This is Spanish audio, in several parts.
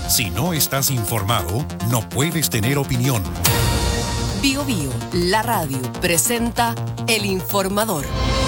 Si no estás informado, no puedes tener opinión. Bio Bio, la radio, presenta El Informador.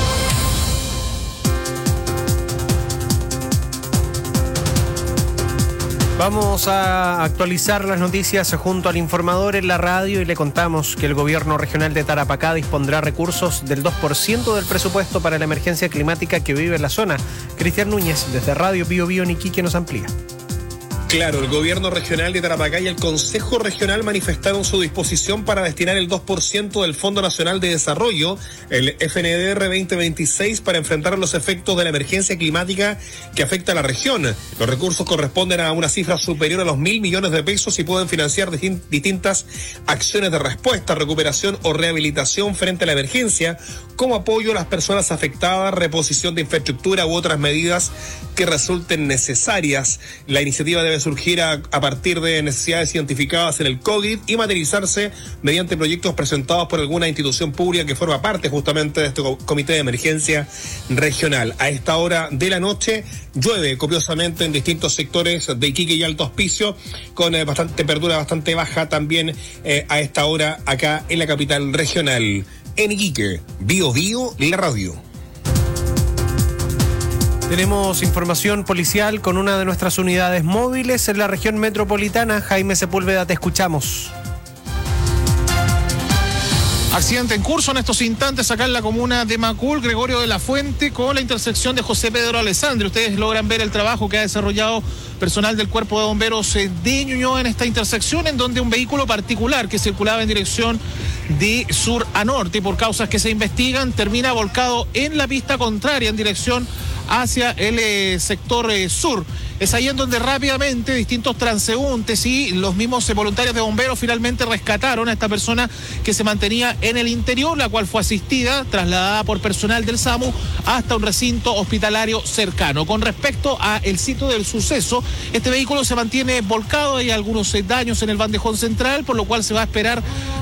Vamos a actualizar las noticias junto al Informador en la radio y le contamos que el gobierno regional de Tarapacá dispondrá recursos del 2% del presupuesto para la emergencia climática que vive la zona. Cristian Núñez, desde Radio Bio Bio en Iquique, nos amplía. Claro, el gobierno regional de Tarapacá y el Consejo Regional manifestaron su disposición para destinar el 2% del Fondo Nacional de Desarrollo, el FNDR 2026, para enfrentar los efectos de la emergencia climática que afecta a la región. Los recursos corresponden a una cifra superior a los 1.000 millones de pesos y pueden financiar distintas acciones de respuesta, recuperación o rehabilitación frente a la emergencia, como apoyo a las personas afectadas, reposición de infraestructura u otras medidas que resulten necesarias. La iniciativa debe surgir a partir de necesidades identificadas en el COVID y materializarse mediante proyectos presentados por alguna institución pública que forma parte justamente de este comité de emergencia regional. A esta hora de la noche llueve copiosamente en distintos sectores de Iquique y Alto Hospicio, con temperatura bastante baja también a esta hora acá en la capital regional. En Iquique, Bio Bio, la radio. Tenemos información policial con una de nuestras unidades móviles en la región metropolitana. Jaime Sepúlveda, te escuchamos. Accidente en curso en estos instantes acá en la comuna de Macul, Gregorio de la Fuente, con la intersección de José Pedro Alessandri. Ustedes logran ver el trabajo que ha desarrollado personal del Cuerpo de Bomberos de Ñuñoa en esta intersección, en donde un vehículo particular que circulaba en dirección de sur a norte y por causas que se investigan termina volcado en la pista contraria en dirección hacia el sector sur. Es ahí en donde rápidamente distintos transeúntes y los mismos voluntarios de bomberos finalmente rescataron a esta persona que se mantenía en el interior, la cual fue asistida, trasladada por personal del SAMU hasta un recinto hospitalario cercano. Con respecto al sitio del suceso, este vehículo se mantiene volcado, hay algunos daños en el bandejón central, por lo cual se va a esperar